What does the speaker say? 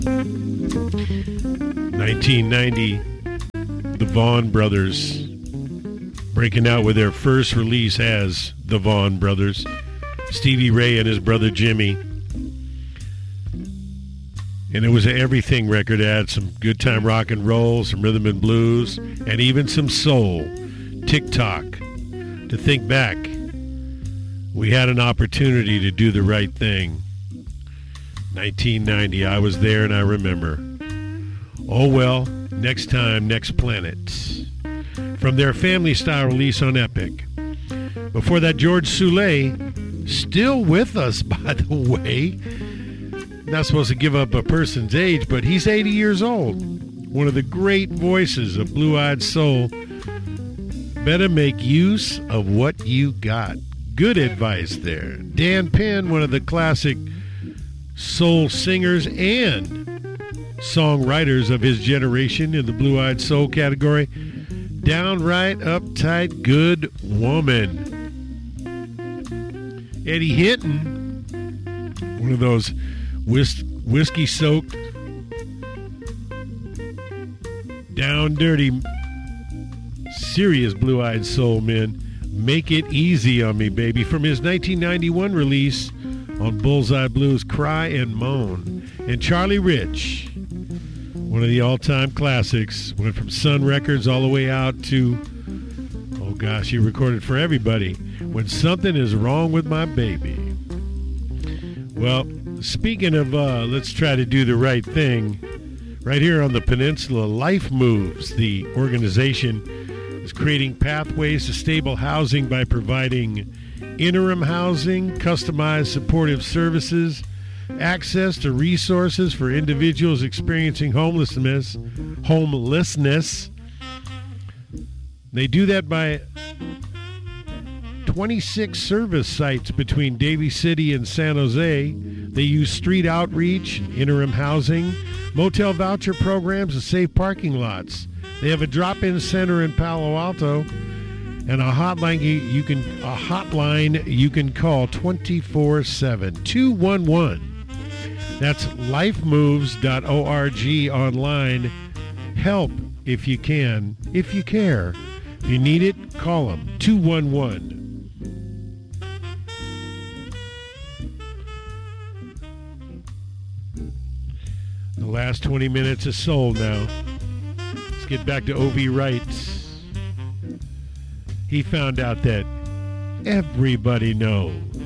1990, the Vaughan Brothers breaking out with their first release as the Vaughan Brothers. Stevie Ray and his brother Jimmy. And it was an everything record. It had some good time rock and roll, some rhythm and blues, and even some soul. Tick-tock. To think back, we had an opportunity to do the right thing. 1990, I was there and I remember. Oh well, next time, next planet. From their family-style release on Epic. Before that, George Soule, still with us, by the way. Not supposed to give up a person's age, but he's 80 years old. One of the great voices of Blue-Eyed Soul. Better make use of what you got. Good advice there. Dan Penn, one of the classic soul singers and songwriters of his generation in the Blue-Eyed Soul category. Downright uptight good woman. Eddie Hinton, one of those whiskey-soaked, down dirty, serious Blue-Eyed Soul men. Make It Easy on Me, Baby, from his 1991 release on Bullseye Blues, Cry and Moan. And Charlie Rich, one of the all-time classics, went from Sun Records all the way out to, oh gosh, he recorded for everybody, When Something Is Wrong With My Baby. Well, speaking of let's try to do the right thing, right here on the peninsula, Life Moves, the organization, is creating pathways to stable housing by providing interim housing, customized supportive services, access to resources for individuals experiencing homelessness. They do that by 26 service sites between Daly City and San Jose. They use street outreach, interim housing, motel voucher programs, and safe parking lots. They have a drop-in center in Palo Alto and a hotline you can call 24/7 211. That's lifemoves.org online. Help if you can, if you care. If you need it, call them 211. The last 20 minutes is sold now. Let's get back to O.V. Wright. He found out that everybody knows